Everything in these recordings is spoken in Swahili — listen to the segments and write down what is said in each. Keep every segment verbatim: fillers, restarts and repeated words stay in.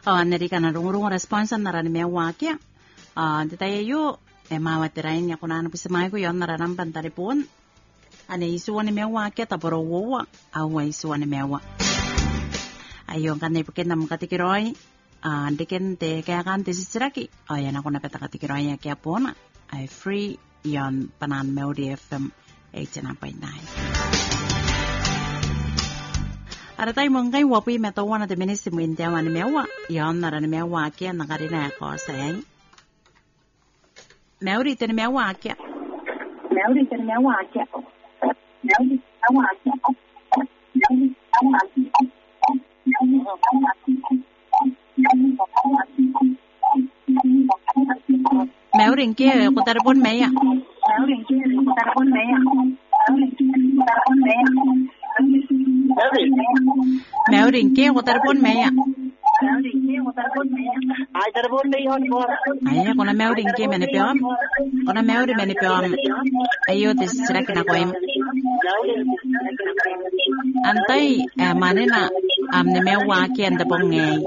Oh, nari kana rung-rung response nara ni mewakya. Ah, ditayo e mawatirain niya kunana pisamay ko yon naranam pantaripon. Ane isuwa ni mewakya taporo wowa awa isuwa ni mewa. Ayon kanay pakinam katikiroy. Ah, diken te kaya kan te sisiraki. Ayan ako napeta katikiroy ya kaya pona. Ay free yon panan Melody F M eighty-nine point nine. Ada tayo mongkay wapi metawa na temenis si muintiawa ni mewa. Yon nara ni mewa kia nakarina ya ko sayang. Melody tani mewa kia. Melody tani mewa kia. Melody mewa kia. Melody mewa kia. Melody kia ko tarapon meya. Melody kia ko tarapon meya. Melody kia ko tarapon meya. Melody kia ko tarapon meya. Ay tarapon meya ko. Ay ko na Melody kia menipyon. Ko na Melody menipyon. Ayo tisira kina ko im. Antay manena am ne mewa kia ndapong ngay.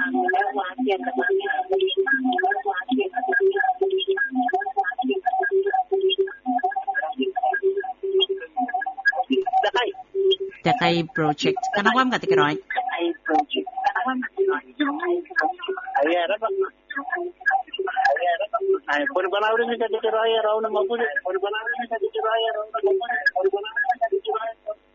Dakay project. Kanawam ka tikiroy? Dakay project. Kanawam ka tikiroy? Ay, arap ako. Ay, arap ako. Ay, pwede ba na rin ka tikiroy? Araw na mabulit. Pwede ba na rin ka tikiroy? Araw na mabulit. Pwede ba na rin ka tikiroy?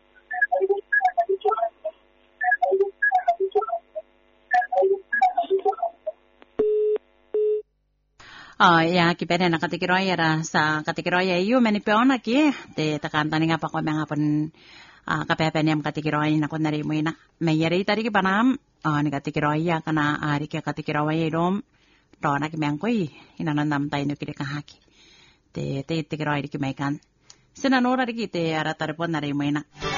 Oh, ya kipene na katikiroy ara sa katikiroy ayo menipyon aki. Te takanta ni nga pa ko mga pun Ah, kapepen yang katikiroy na ko nari mo ina. May yari tari ki panam. Ah, ni katikiroy ya kana ari ki katikiroy rom. Ro na ki mangkoy. Hinanandam tayo no kiri kahaki. Te te tikiroy ki may kan. Sinanora ki te ara taripon nari mo ina.